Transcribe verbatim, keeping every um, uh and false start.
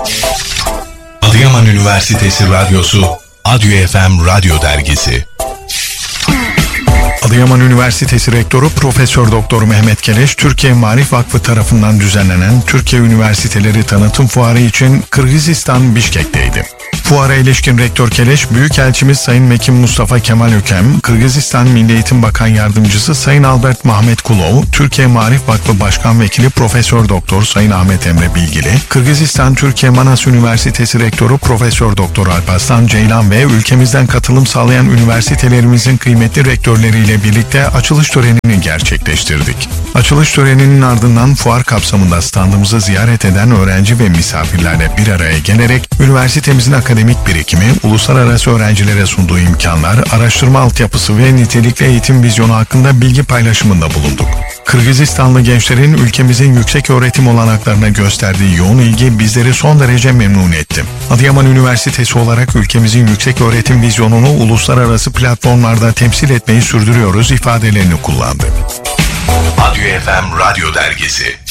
Adıyaman Üniversitesi Radyosu, Adyo F M Radyo Dergisi. Adıyaman Üniversitesi Rektörü Profesör Doktor Mehmet Keleş, Türkiye Marif Vakfı tarafından düzenlenen Türkiye Üniversiteleri Tanıtım Fuarı için Kırgızistan Bişkek'teydi. Fuara ilişkin Rektör Keleş, Büyükelçimiz Sayın Mekin Mustafa Kemal Ökem, Kırgızistan Milli Eğitim Bakan Yardımcısı Sayın Albert Mahmet Kulov, Türkiye Marif Vakfı Başkan Vekili Profesör Doktor Sayın Ahmet Emre Bilgili, Kırgızistan Türkiye Manas Üniversitesi Rektörü Profesör Doktor Alparslan Ceylan ve ülkemizden katılım sağlayan üniversitelerimizin kıymetli rektörleriyle birlikte açılış törenini gerçekleştirdik. Açılış töreninin ardından fuar kapsamında standımızı ziyaret eden öğrenci ve misafirlerle bir araya gelerek üniversitemizin akademik birikimi, uluslararası öğrencilere sunduğu imkanlar, araştırma altyapısı ve nitelikli eğitim vizyonu hakkında bilgi paylaşımında bulunduk. Kırgızistanlı gençlerin ülkemizin yüksek öğretim olanaklarına gösterdiği yoğun ilgi bizleri son derece memnun etti. Adıyaman Üniversitesi olarak ülkemizin yüksek öğretim vizyonunu uluslararası platformlarda temsil etmeyi sürdürüyoruz ifadelerini kullandı. Adyo F M Radyo Dergisi.